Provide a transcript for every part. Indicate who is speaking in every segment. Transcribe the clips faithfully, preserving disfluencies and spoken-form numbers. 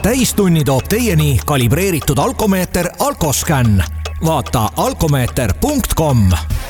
Speaker 1: täistunni toob teieni kalibreeritud alkomeeter Alkoscan. Vaata alkomeeter punkt com.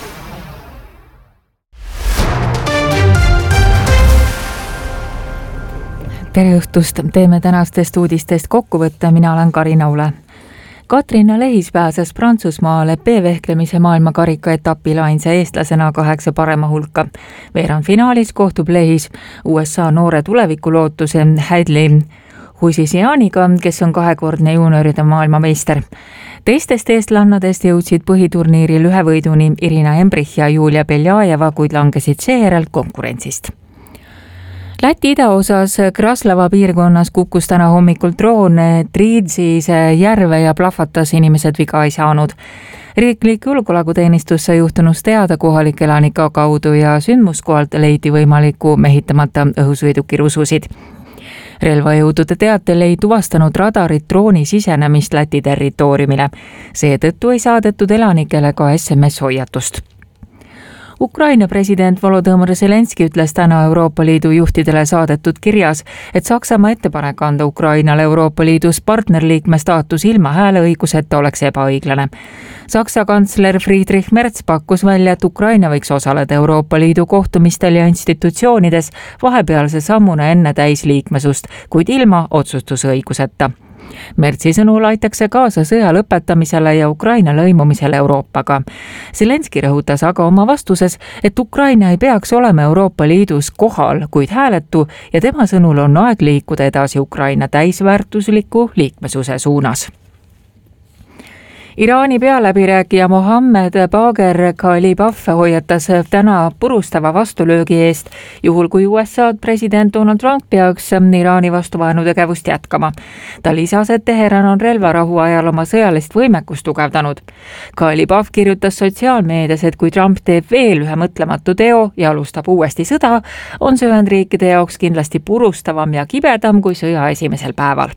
Speaker 2: Tere õhtust, teeme tänastest uudistest kokkuvõtte, mina olen Karina Ule. Katrina Lehis pääses Prantsusmaale P-vehklemise maailmakarika etapil ainsa eestlasena kaheksa parema hulka. Veerandfinaalis kohtub Lehis U S A noore tulevikulootuse Hadley Husisianiga, kes on kahekordne juunioride maailmameister. Teistest eestlannadest jõudsid põhiturniiril ühe võiduni Irina Embrich ja Julia Beljajeva, kuid langesid seejärel konkurentsist. Läti idaosas Kraslava piirkonnas kukkus täna hommikul droon Triidsis järve ja plahvatas, inimesed viga ei saanud. Riiklik julgeolekuteenistus sai juhtunust teada kohalike elanika kaudu ja sündmuskohalt leiti võimaliku mehitamata õhusõiduki rususid. Relvajõudude teatel ei tuvastanud radarit drooni sisenemist Läti territooriumile. Seetõttu ei saadetud elanikele ka S M S-hoiatust. Ukraina president Volodõmõr Zelenski ütles täna Euroopa Liidu juhtidele saadetud kirjas, et Saksamaa ettepanek anda Ukrainale Euroopa Liidus partnerliikme staatus ilma hääleõiguseta oleks ebaõiglane. Saksa kantsler Friedrich Merz pakkus välja, et Ukraina võiks osaleda Euroopa Liidu kohtumistel ja institutsioonides vahepealse sammuna enne täisliikmesust, kuid ilma otsustusõiguseta. Mertsi sõnul aitakse kaasa sõja lõpetamisele ja Ukraina lõimumisele Euroopaga. Zelenski rõhutas aga oma vastuses, et Ukraina ei peaks olema Euroopa Liidus kohal, kuid hääletu ja tema sõnul on aeg liikuda edasi Ukraina täisväärtusliku liikmesuse suunas. Iraani pealäbirääkija Mohammed Bagher Ghalibaf hoiatas täna purustava vastulöögi eest, juhul kui U S A president Donald Trump peaks Iraani vastu vaenutegevust jätkama. Ta lisas, et Teheran on relvarahu ajal oma sõjalist võimekust tugevdanud. Ghalibaf kirjutas sotsiaalmeedias, et kui Trump teeb veel ühe mõtlematu teo ja alustab uuesti sõda, on see Ühendriikide jaoks kindlasti purustavam ja kibedam kui sõja esimesel päeval.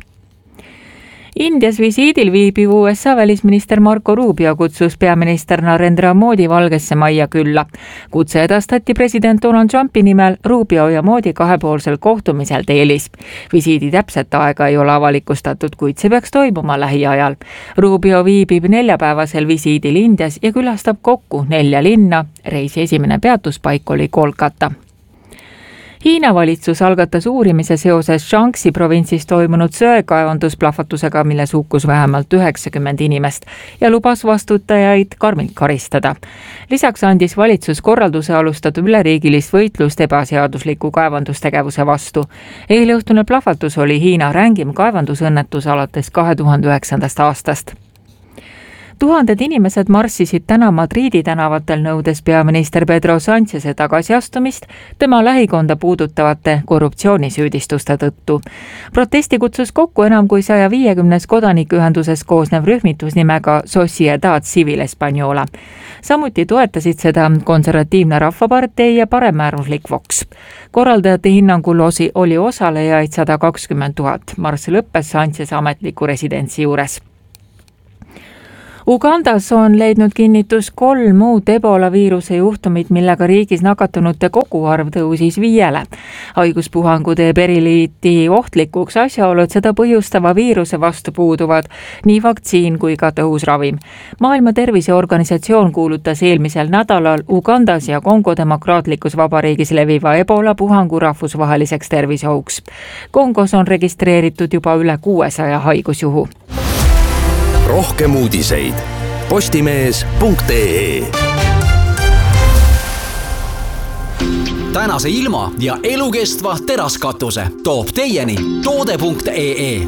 Speaker 2: Indias visiidil viibiv U S A välisminister Marco Rubio kutsus peaminister Narendra Modi Valgesse Majja külla. Kutse edastati president Donald Trumpi nimel Rubio ja Modi kahepoolsel kohtumisel Delhis. Visiidi täpset aega ei ole avalikustatud, kuid see peaks toimuma lähiajal. Rubio viibib neljapäevasel visiidil Indias ja külastab kokku nelja linna. Reisi esimene peatuspaik oli Kolkata. Hiina valitsus algatas uurimise seoses Shaanxi provintsis toimunud söekaevandusplahvatusega, milles hukkus vähemalt üheksakümmend inimest ja lubas vastutajaid karmilt karistada. Lisaks andis valitsus korralduse alustada üleriigilist võitlust ebaseadusliku kaevandustegevuse vastu. Eilõhtune plahvatus oli Hiina rängim kaevandusõnnetus alates kahe tuhande üheksandast aastast. Tuhanded inimesed marssisid täna Madridi tänavatel nõudes peaminister Pedro Sáncheze tagasiastumist tema lähikonda puudutavate korruptsioonisüüdistuste tõttu. Protesti kutsus kokku enam kui saja viiekümnes kodanikuühenduses koosnev rühmitus nimega Sociedad Civil Española. Samuti toetasid seda konservatiivne rahvapartei ja paremäärmuslik Vox. Korraldajate hinnangul osi oli osalejaid sada kakskümmend tuhat. Marss lõppes Sáncheze ametliku residentsi juures. Ugandas on leidnud kinnitus kolm muud ebola viiruse juhtumit, millega riigis nakatunute koguarv tõusis viiele. Haiguspuhangu teeb eriliiti ohtlikuks asjaolu, et seda põhjustava viiruse vastu puuduvad nii vaktsiin kui ka tõhus ravim. Maailma Terviseorganisatsioon kuulutas eelmisel nädalal Ugandas ja Kongo demokraatlikus vabariigis leviva ebola puhangu rahvusvaheliseks terviseohuks. Kongos on registreeritud juba üle kuuesaja haigusjuhu.
Speaker 1: Rohkem uudiseid postimees punkt ee.
Speaker 3: Tänase ilma ja elukestva teraskatuse toob teieni toode punkt ee.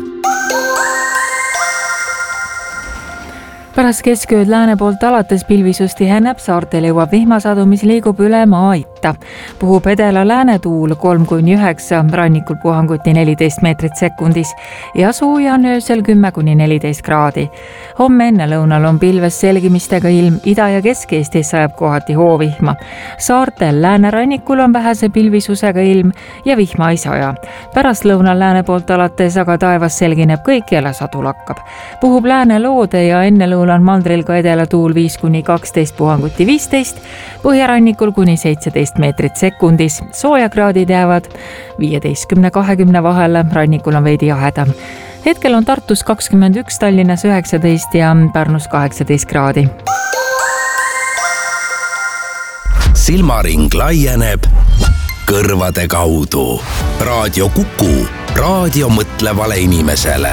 Speaker 2: Pärast keskööd lääne poolt alates pilvisust tiheneb, saartel jõuab vihmasadu, mis liigub üle maa-itta. Puhub edela lääne tuul kolm kuni üheksa, rannikul puhanguti neliteist meetrit sekundis ja sooja on öösel kümme kuni neliteist kraadi. Homme enne lõunal on pilves selgimistega ilm, Ida- ja Kesk-Eestis sajab kohati hoovihma. Saartel lääne rannikul on vähese pilvisusega ilm ja vihma ei saja. Pärast lõunal lääne poolt alates aga taevas selgineb kõik ja sadu lakkab. Puhub lääne loode ja enne lõunal on mandril ka edela tuul viis kuni kaksteist, puhanguti viisteist, põhjarannikul kuni seitseteist meetrit sekundis. Soojakraadid jäävad viieteistkümne kahekümne vahele, rannikul on veidi jahedam. hetkel on Tartus kakskümmend üks, Tallinnas üheksateist ja Pärnus kaheksateist kraadi.
Speaker 4: Silmaring laieneb kõrvade kaudu. Raadio Kuku, raadio mõtlevale inimesele.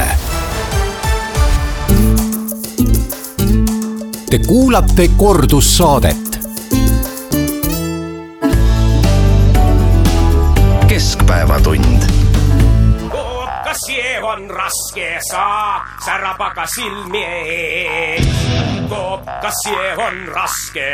Speaker 1: Te kuulate kordussaadet.
Speaker 4: Keskpäevatund.
Speaker 5: Kas jeev on raske, saa särab aga silmi ees. Kas jeev on raske.